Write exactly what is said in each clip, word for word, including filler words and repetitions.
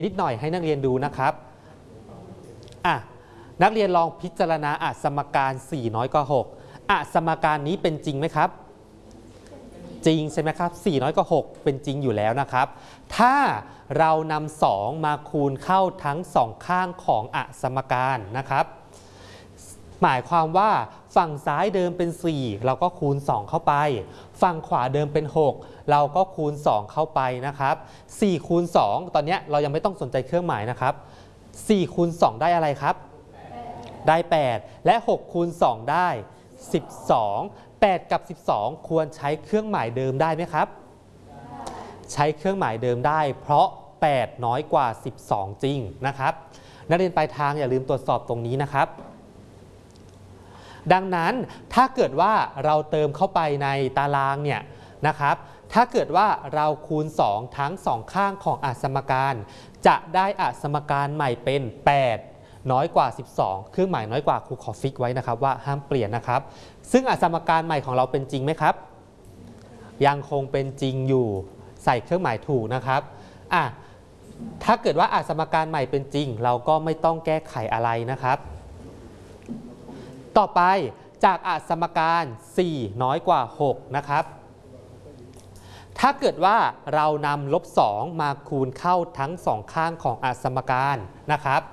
นิดหน่อยให้นักเรียนดูนะครับอ่ะนักเรียนลองพิจารณาอ่ะสมการสี่น้อยกว่าหกอ่ะสมการนี้เป็นจริงไหมครับจริงใช่ไหมครับสี่น้อยกว่าหกเป็นจริงอยู่แล้วนะครับถ้าเรานำสองมาคูณเข้าทั้งสองข้างของอ่ะสมการนะครับหมายความว่าฝั่งซ้ายเดิมเป็นสี่เราก็คูณสองเข้าไปฝั่งขวาเดิมเป็นหกเราก็คูณสองเข้าไปนะครับสี่คูณสองตอนนี้เรายังไม่ต้องสนใจเครื่องหมายนะครับสี่คูณสองได้อะไรครับได้แปดและหกคูณสองได้สิบสอง แปดกับสิบสองควรใช้เครื่องหมายเดิมได้ไหมครับใช้เครื่องหมายเดิมได้เพราะแปดน้อยกว่าสิบสองจริงนะครับนักเรียนปลายทางอย่าลืมตรวจสอบตรงนี้นะครับดังนั้นถ้าเกิดว่าเราเติมเข้าไปในตารางเนี่ยนะครับถ้าเกิดว่าเราคูณสองทั้งสองข้างของอ่ะสมการจะได้อ่ะสมการใหม่เป็นแปดน้อยกว่าสิบสองเครื่องหมายน้อยกว่าครูขอฟิกไว้นะครับว่าห้ามเปลี่ยนนะครับซึ่งอ่ะสมการใหม่ของเราเป็นจริงไหมครับยังคงเป็นจริงอยู่ใส่เครื่องหมายถูกนะครับอ่ะถ้าเกิดว่าอ่ะสมการใหม่เป็นจริงเราก็ไม่ต้องแก้ไขอะไรนะครับต่อไปจากอ่ะสมการสี่น้อยกว่าหกนะครับถ้าเกิดว่าเรานำลบสองมาคูณเข้าทั้งสองข้างของอ่ะสมการนะครับ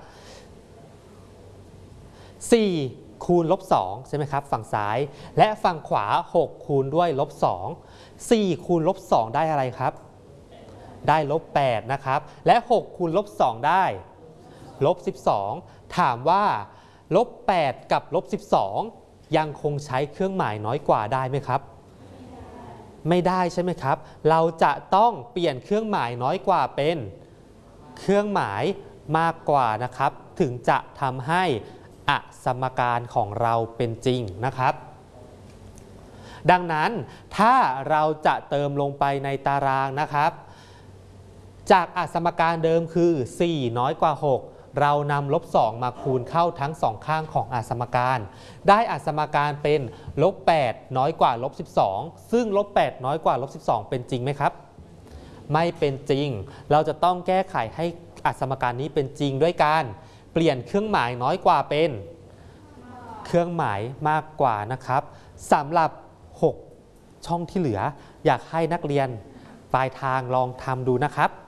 สี่คูณลบสองใช่ไหมครับฝั่งซ้ายและฝั่งขวาหกคูณด้วยลบสอง สี่คูณลบสองได้อะไรครับได้ลบแปดนะครับและหกคูณลบสองได้ลบสิบสองถามว่าลบแปดกับลบสิบสองยังคงใช้เครื่องหมายน้อยกว่าได้ไหมครับไม่ได้ใช่ไหมครับเราจะต้องเปลี่ยนเครื่องหมายน้อยกว่าเป็นเครื่องหมายมากกว่านะครับถึงจะทำให้อ่ะสมการของเราเป็นจริงนะครับดังนั้นถ้าเราจะเติมลงไปในตารางนะครับจากอ่ะสมการเดิมคือสี่น้อยกว่าหกเรานำลบสองมาคูณเข้าทั้งสองข้างของอ่ะสมการได้อ่ะสมการเป็นลบแปดน้อยกว่าลบสิบสองซึ่งลบแปดน้อยกว่าลบสิบสองเป็นจริงไหมครับไม่เป็นจริงเราจะต้องแก้ไขให้อ่ะสมการนี้เป็นจริงด้วยการเปลี่ยนเครื่องหมายน้อยกว่าเป็นเครื่องหมายมากกว่านะครับสำหรับหกช่องที่เหลืออยากให้นักเรียนปลายทางลองทำดูนะครับ